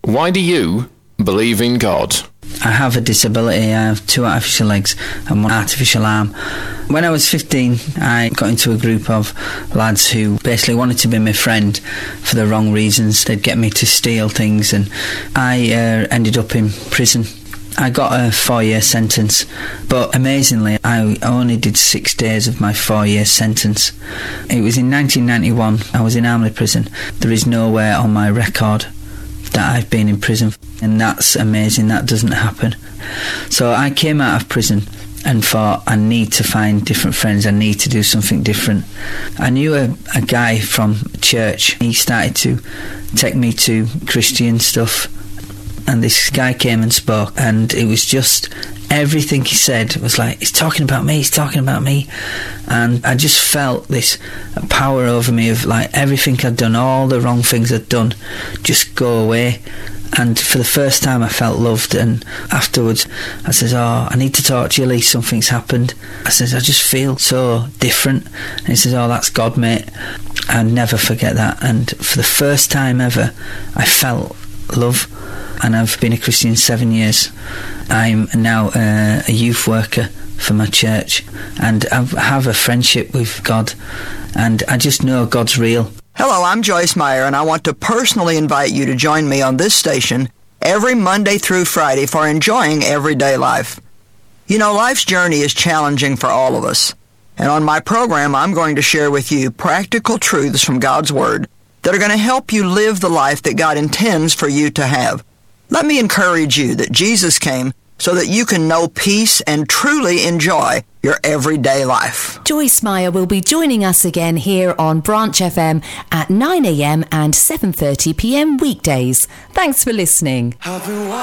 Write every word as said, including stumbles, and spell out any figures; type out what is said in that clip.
Why do you believe in God? I have a disability. I have two artificial legs and one artificial arm. When I was fifteen, I got into a group of lads who basically wanted to be my friend for the wrong reasons. They'd get me to steal things, and I uh, ended up in prison. I got a four-year sentence, but amazingly, I only did six days of my four-year sentence. It was in nineteen ninety-one. I was in Armley Prison. There is nowhere on my record that I've been in prison, and that's amazing. That doesn't happen. So I came out of prison and thought, I need to find different friends. I need to do something different. I knew a, a guy from church. He started to take me to Christian stuff, and this guy came and spoke, and it was just everything he said was like, he's talking about me, he's talking about me. And I just felt this power over me of like everything I'd done, all the wrong things I'd done, just go away. And for the first time I felt loved. And afterwards I says, oh, I need to talk to you, Lee, something's happened. I says, I just feel so different. And he says, oh, that's God, mate. I'll never forget that. And for the first time ever I felt love. And I've been a Christian seven years. I'm now uh, a youth worker for my church, and I have a friendship with God, and I just know God's real. Hello, I'm Joyce Meyer, and I want to personally invite you to join me on this station every Monday through Friday for enjoying everyday life. You know, life's journey is challenging for all of us, and on my program I'm going to share with you practical truths from God's Word that are going to help you live the life that God intends for you to have. Let me encourage you that Jesus came so that you can know peace and truly enjoy your everyday life. Joyce Meyer will be joining us again here on Branch F M at nine a.m. and seven thirty p.m. weekdays. Thanks for listening.